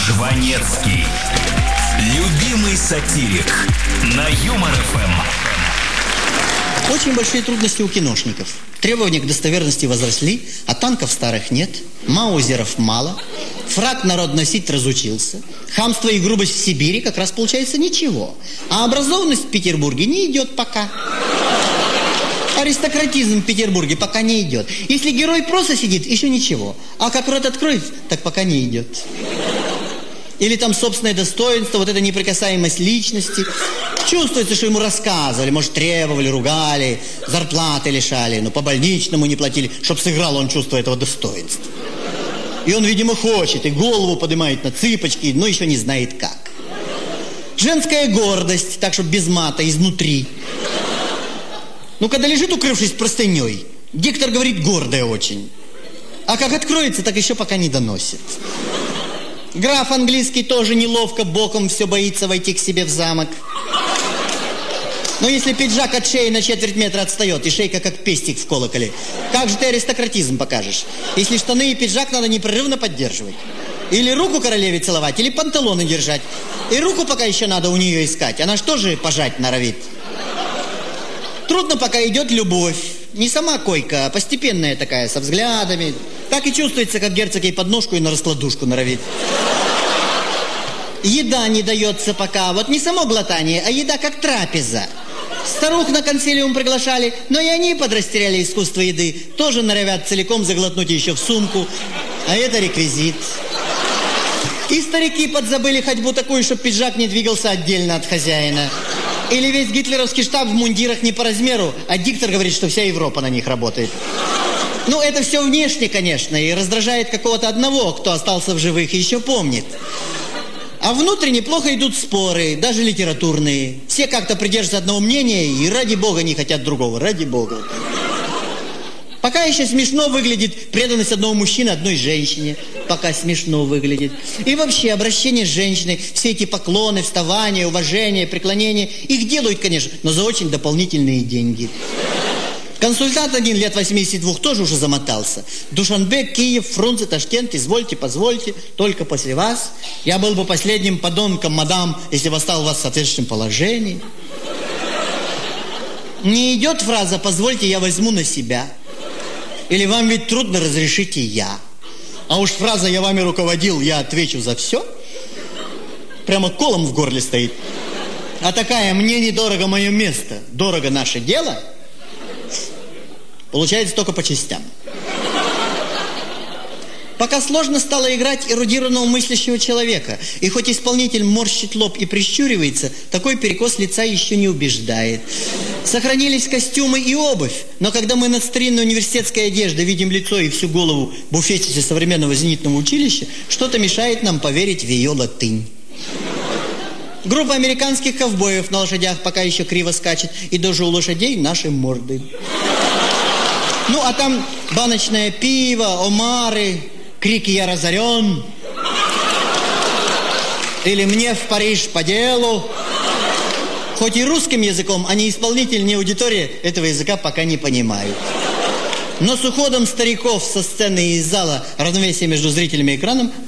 Жванецкий. Любимый сатирик на Юмор ФМ. Очень большие трудности у киношников. Требования к достоверности возросли, а танков старых нет, маузеров мало, фрак народ носить разучился, хамство и грубость в Сибири как раз получается ничего, а образованность в Петербурге не идет пока. Аристократизм в Петербурге пока не идет. Если герой просто сидит, еще ничего, а как рот откроет, так пока не идет. Или там собственное достоинство, вот эта неприкасаемость личности. Чувствуется, что ему рассказывали, может, требовали, ругали, зарплаты лишали, но по больничному не платили, чтоб сыграл он чувство этого достоинства. И он, видимо, хочет, и голову поднимает на цыпочки, но еще не знает как. Женская гордость, так, чтобы без мата, изнутри. Ну, когда лежит, укрывшись простыней, диктор говорит, гордая очень. А как откроется, так еще пока не доносит. Граф английский тоже неловко, боком все боится войти к себе в замок. Но если пиджак от шеи на четверть метра отстает, и шейка как пестик в колоколе, как же ты аристократизм покажешь? Если штаны и пиджак надо непрерывно поддерживать. Или руку королеве целовать, или панталоны держать. И руку пока еще надо у нее искать, она ж тоже пожать норовит. Трудно пока идет любовь. Не сама койка, а постепенная такая, со взглядами. Так и чувствуется, как герцог ей подножку и на раскладушку норовит. Еда не дается пока. Вот не само глотание, а еда как трапеза. Старух на консилиум приглашали, но и они подрастеряли искусство еды. Тоже норовят целиком заглотнуть еще в сумку. А это реквизит. И старики подзабыли ходьбу такую, чтобы пиджак не двигался отдельно от хозяина. Или весь гитлеровский штаб в мундирах не по размеру, а диктор говорит, что вся Европа на них работает. Ну, это все внешне, конечно, и раздражает какого-то одного, кто остался в живых и еще помнит. А внутренне плохо идут споры, даже литературные. Все как-то придерживаются одного мнения и ради бога не хотят другого, ради бога. Пока еще смешно выглядит преданность одного мужчины одной женщине. Пока смешно выглядит. И вообще обращение с женщиной, все эти поклоны, вставания, уважения, преклонения, их делают, конечно, но за очень дополнительные деньги. Консультант один лет 82 тоже уже замотался. Душанбе, Киев, Фрунзе, Ташкент, извольте, позвольте, только после вас. Я был бы последним подонком, мадам, если бы оставил вас в соответствующем положении. Не идет фраза «позвольте, я возьму на себя». Или «вам ведь трудно, разрешите я». А уж фраза «я вами руководил, я отвечу за все» прямо колом в горле стоит. А такая «мне недорого мое место, дорого наше дело» получается только по частям. Пока сложно стало играть эрудированного мыслящего человека. И хоть исполнитель морщит лоб и прищуривается, такой перекос лица еще не убеждает. Сохранились костюмы и обувь, но когда мы над старинной университетской одеждой видим лицо и всю голову буфетчицы современного зенитного училища, что-то мешает нам поверить в ее латынь. Группа американских ковбоев на лошадях пока еще криво скачет, и даже у лошадей наши морды. Ну, а там баночное пиво, омары, крики «я разорен», или «мне в Париж по делу». Хоть и русским языком, а ни исполнитель, ни аудитория этого языка пока не понимают. Но с уходом стариков со сцены и из зала равновесие между зрителями и экраном